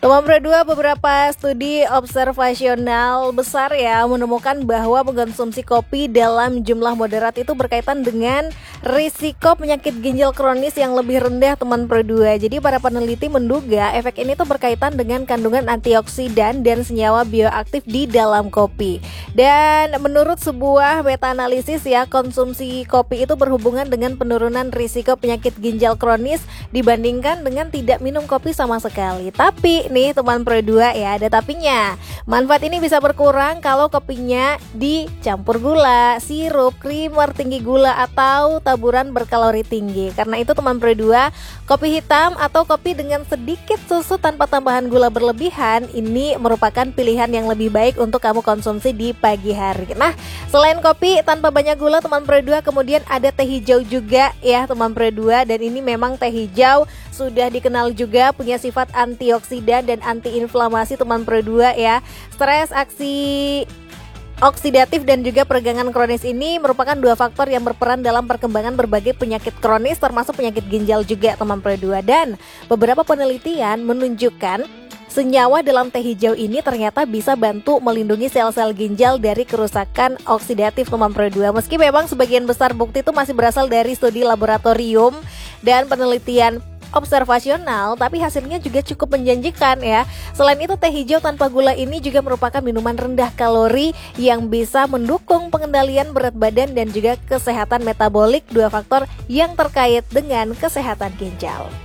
Teman berdua, beberapa studi observasional besar ya menemukan bahwa mengkonsumsi kopi dalam jumlah moderat itu berkaitan dengan risiko penyakit ginjal kronis yang lebih rendah teman berdua. Jadi para peneliti menduga efek ini tuh berkaitan dengan kandungan antioksidan dan senyawa bioaktif di dalam kopi. Dan menurut sebuah meta-analisis ya, konsumsi kopi itu berhubungan dengan penurunan risiko penyakit ginjal kronis dibandingkan dengan tidak minum kopi sama sekali. Tapi nih teman berdua ya, ada tapinya. Manfaat ini bisa berkurang kalau kopinya dicampur gula, sirup, creamer tinggi gula atau taburan berkalori tinggi. Karena itu teman berdua, kopi hitam atau kopi dengan sedikit susu tanpa tambahan gula berlebihan ini merupakan pilihan yang lebih baik untuk kamu konsumsi di pagi hari. Nah, selain kopi tanpa banyak gula teman berdua, kemudian ada teh hijau juga ya teman berdua, dan ini memang teh hijau sudah dikenal juga punya sifat antioksidan dan antiinflamasi teman berdua ya. Stres, aksi oksidatif dan juga peregangan kronis ini merupakan dua faktor yang berperan dalam perkembangan berbagai penyakit kronis termasuk penyakit ginjal juga teman berdua. Dan beberapa penelitian menunjukkan senyawa dalam teh hijau ini ternyata bisa bantu melindungi sel-sel ginjal dari kerusakan oksidatif teman berdua. Meski memang sebagian besar bukti itu masih berasal dari studi laboratorium dan penelitian observasional, tapi hasilnya juga cukup menjanjikan ya. Selain itu, teh hijau tanpa gula ini juga merupakan minuman rendah kalori yang bisa mendukung pengendalian berat badan dan juga kesehatan metabolik, dua faktor yang terkait dengan kesehatan ginjal.